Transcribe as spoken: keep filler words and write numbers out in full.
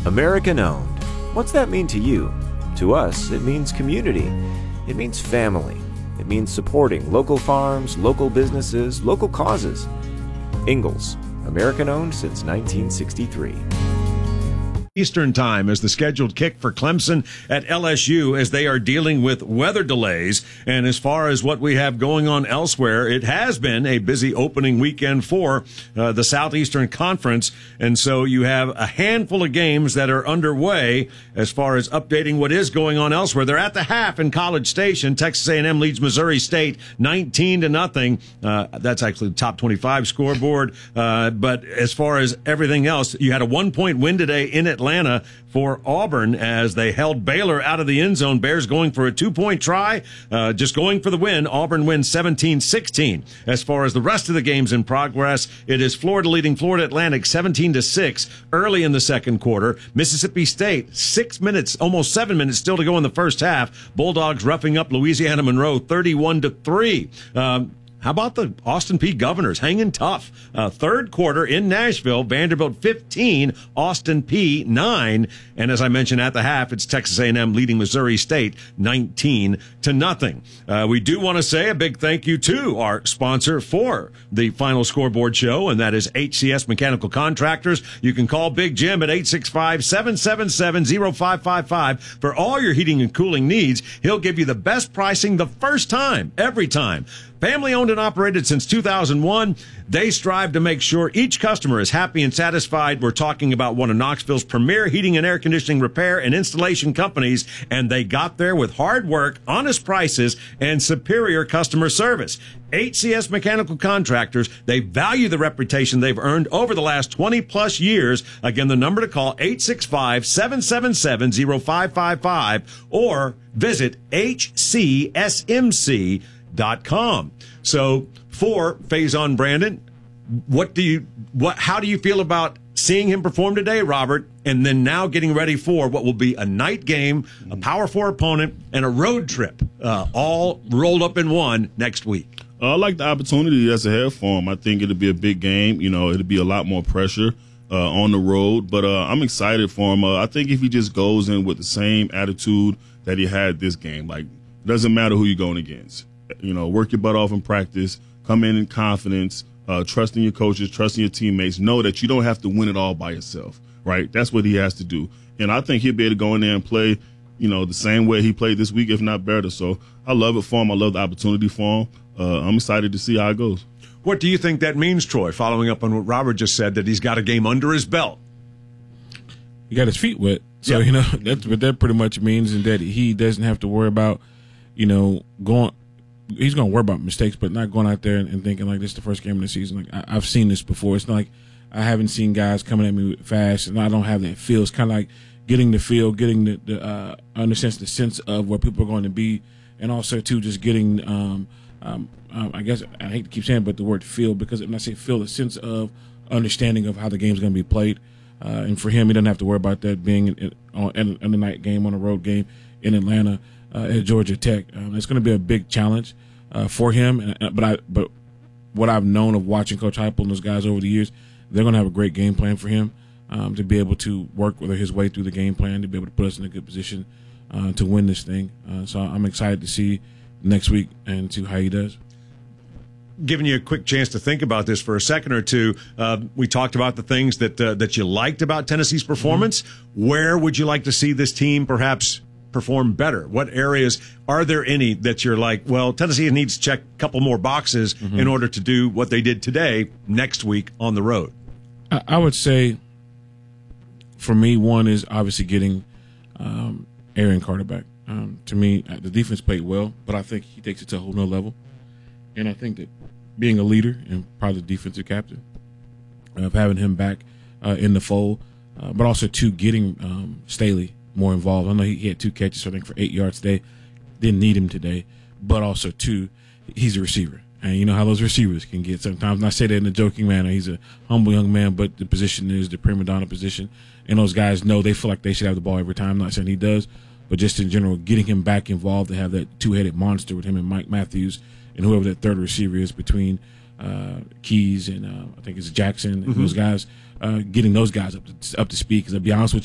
American owned. What's that mean to you? To us, it means community. It means family. It means supporting local farms, local businesses, local causes. Ingalls, American owned since nineteen sixty-three. Eastern Time is the scheduled kick for Clemson at L S U as they are dealing with weather delays. And as far as what we have going on elsewhere, it has been a busy opening weekend for uh, the Southeastern Conference. And so you have a handful of games that are underway as far as updating what is going on elsewhere. They're at the half in College Station. Texas A and M leads Missouri State nineteen to nothing. Uh, that's actually the top twenty-five scoreboard. Uh, but as far as everything else, you had a one-point win today in Atlanta. Atlanta for Auburn as they held Baylor out of the end zone. Bears going for a two-point try, uh, just going for the win. Auburn wins seventeen sixteen. As far as the rest of the games in progress, it is Florida leading Florida Atlantic seventeen to six early in the second quarter. Mississippi State, six minutes, almost seven minutes still to go in the first half. Bulldogs roughing up Louisiana Monroe thirty-one to three. Um, How about the Austin Peay Governors hanging tough? Uh, third quarter in Nashville, Vanderbilt fifteen, Austin Peay nine. And as I mentioned at the half, it's Texas A and M leading Missouri State nineteen to nothing. Uh, we do want to say a big thank you to our sponsor for the final scoreboard show, and that is H C S Mechanical Contractors. You can call Big Jim at eight six five, seven seven seven, zero five five five for all your heating and cooling needs. He'll give you the best pricing the first time, every time. Family owned and operated since two thousand one. They strive to make sure each customer is happy and satisfied. We're talking about one of Knoxville's premier heating and air conditioning repair and installation companies, and they got there with hard work, honest prices, and superior customer service. H C S Mechanical Contractors, they value the reputation they've earned over the last twenty plus years. Again, the number to call, eight six five, seven seven seven, zero five five five, or visit H C S M C dot com. So for Faison Brandon, what do you what how do you feel about seeing him perform today, Robert, and then now getting ready for what will be a night game, a Power Four opponent, and a road trip, uh, all rolled up in one next week? Uh, I like the opportunity that's ahead for him. I think it'll be a big game. You know, it'll be a lot more pressure uh, on the road, but uh, I'm excited for him. Uh, I think if he just goes in with the same attitude that he had this game, like, it doesn't matter who you're going against. You know, work your butt off in practice, come in in confidence, uh, trusting your coaches, trusting your teammates. Know that you don't have to win it all by yourself, right? That's what he has to do. And I think he'll be able to go in there and play, you know, the same way he played this week, if not better. So I love it for him. I love the opportunity for him. Uh, I'm excited to see how it goes. What do you think that means, Troy, following up on what Robert just said, that he's got a game under his belt? He got his feet wet. So, yeah. you know, that's what that pretty much means, is that he doesn't have to worry about, you know, going – he's going to worry about mistakes, but not going out there and, and thinking like this is the first game of the season. Like I, I've seen this before. It's not like I haven't seen guys coming at me fast, and I don't have that feel. It's kind of like getting the feel, getting the, the uh, understands the sense of where people are going to be, and also too just getting. Um, um, um, I guess I hate to keep saying, it, but the word feel, because when I say feel, the sense of understanding of how the game's going to be played, uh, and for him, he doesn't have to worry about that being in, on, in, in the night game, on a road game in Atlanta. Uh, at Georgia Tech, um, it's going to be a big challenge uh, for him. And, but I, but what I've known of watching Coach Heupel and those guys over the years, they're going to have a great game plan for him um, to be able to work with his way through the game plan, to be able to put us in a good position uh, to win this thing. Uh, so I'm excited to see next week and see how he does. Giving you a quick chance to think about this for a second or two, uh, we talked about the things that uh, that you liked about Tennessee's performance. Mm-hmm. Where would you like to see this team perhaps perform better? What areas are there any that you're like, well, Tennessee needs to check a couple more boxes mm-hmm. in order to do what they did today next week on the road? I, I would say, for me, one is obviously getting um, Aaron Carter back. Um, to me, the defense played well, but I think he takes it to a whole nother level. And I think that being a leader and probably the defensive captain, of having him back uh, in the fold, uh, but also, too, getting um, Staley more involved. I know he, he had two catches, I think, for eight yards today. Didn't need him today. But also, too, he's a receiver. And you know how those receivers can get sometimes. And I say that in a joking manner. He's a humble young man, but the position is the prima donna position. And those guys know they feel like they should have the ball every time. I'm not saying he does, but just in general, getting him back involved to have that two-headed monster with him and Mike Matthews and whoever that third receiver is between uh, Keys and uh, I think it's Jackson and mm-hmm. those guys, uh, getting those guys up to, up to speed. Because I'll be honest with you,